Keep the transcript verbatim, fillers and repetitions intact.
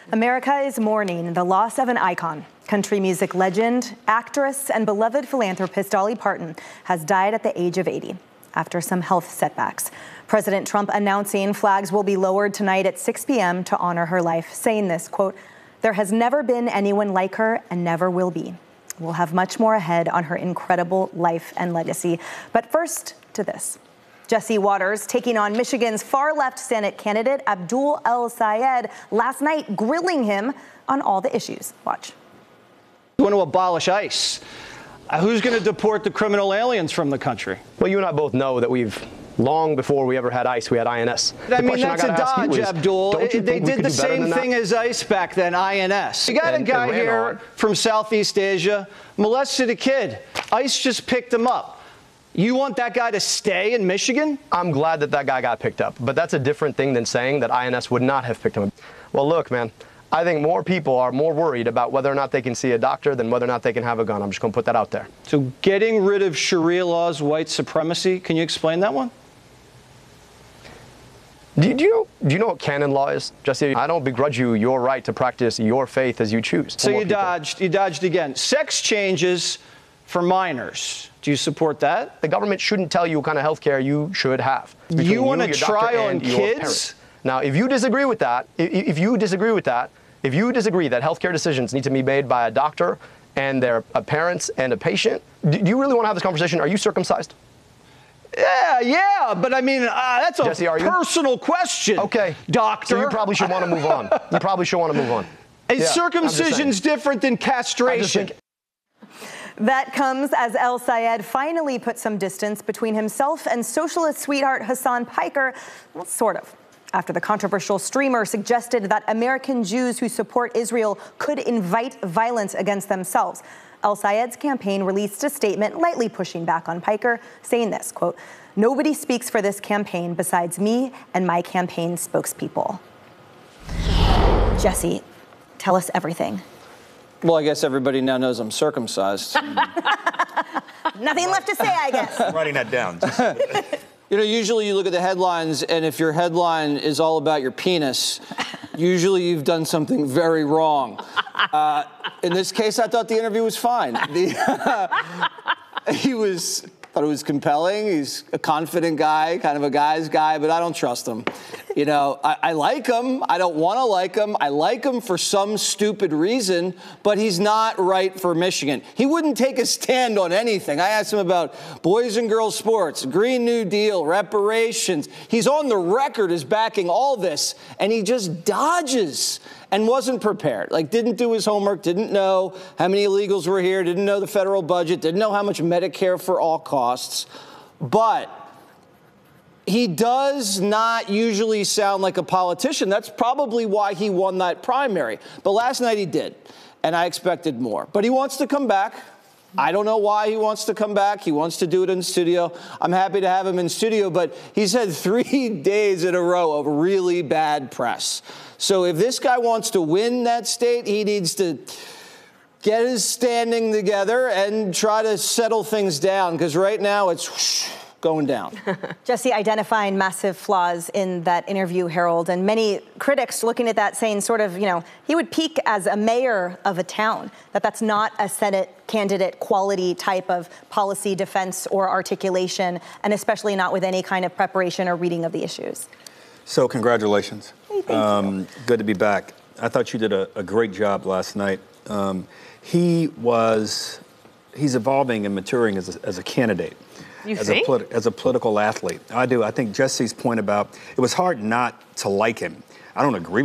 America is mourning the loss of an icon. Country music legend, actress, and beloved philanthropist Dolly Parton has died at the age of eighty after some health setbacks. President Trump announcing flags will be lowered tonight at six p.m. to honor her life, saying this, quote, "There has never been anyone like her and never will be. We'll have much more ahead on her incredible life and legacy." But first to this. Jesse Watters taking on Michigan's far-left Senate candidate Abdul El-Sayed last night, grilling him on all the issues. Watch. We want to abolish ICE. Uh, who's going to deport the criminal aliens from the country? Well, you and I both know that we've, long before we ever had ICE, we had I N S. I mean, that's a dodge, Abdul. They did the same thing as ICE back then, I N S. You got a guy here from Southeast Asia, molested a kid. ICE just picked him up. You want that guy to stay in Michigan? I'm glad that that guy got picked up, but that's a different thing than saying that I N S would not have picked him up. Well, look, man, I think more people are more worried about whether or not they can see a doctor than whether or not they can have a gun. I'm just going to put that out there. So getting rid of Sharia law's white supremacy, can you explain that one? Do you, do, you know, do you know what canon law is, Jesse? I don't begrudge you your right to practice your faith as you choose. So you dodged, you dodged again. Sex changes for minors. Do you support that? The government shouldn't tell you what kind of health care you should have. You want a trial on kids? Now, if you disagree with that, if you disagree with that, if you disagree that healthcare decisions need to be made by a doctor and their parents and a patient, do you really want to have this conversation? Are you circumcised? Yeah, yeah, but I mean, uh, that's a Jesse, personal you? question. Okay, doctor. So you probably should want to move on. You probably should want to move on. Is yeah, circumcision's different than castration? That comes as El-Sayed finally put some distance between himself and socialist sweetheart Hasan Piker, well, sort of, after the controversial streamer suggested that American Jews who support Israel could invite violence against themselves. El-Sayed's campaign released a statement lightly pushing back on Piker, saying this, quote, "Nobody speaks for this campaign besides me and my campaign spokespeople." Jesse, tell us everything. Well, I guess everybody now knows I'm circumcised. Nothing left to say, I guess. I'm writing that down. You know, usually you look at the headlines, and if your headline is all about your penis, usually you've done something very wrong. Uh, in this case, I thought the interview was fine. The, uh, he was, thought it was compelling. He's a confident guy, kind of a guy's guy, but I don't trust him. You know, I, I like him. I don't want to like him. I like him for some stupid reason, but he's not right for Michigan. He wouldn't take a stand on anything. I asked him about boys and girls sports, Green New Deal, reparations. He's on the record as backing all this, and he just dodges and wasn't prepared. Like, didn't do his homework, didn't know how many illegals were here, didn't know the federal budget, didn't know how much Medicare for all costs. But he does not usually sound like a politician. That's probably why he won that primary. But last night he did, and I expected more. But he wants to come back. I don't know why he wants to come back. He wants to do it in studio. I'm happy to have him in studio, but he's had three days in a row of really bad press. So if this guy wants to win that state, he needs to get his standing together and try to settle things down, because right now it's whoosh, going down. Jesse, identifying massive flaws in that interview, Harold, and many critics looking at that saying sort of, you know, he would peak as a mayor of a town, that that's not a Senate candidate quality type of policy defense or articulation, and especially not with any kind of preparation or reading of the issues. So congratulations. Hey, thank um, you. Good to be back. I thought you did a, a great job last night. Um, he was, he's evolving and maturing as a, as a candidate. You as think? A politi- as a political athlete. I do. I think Jesse's point about it was hard not to like him. I don't agree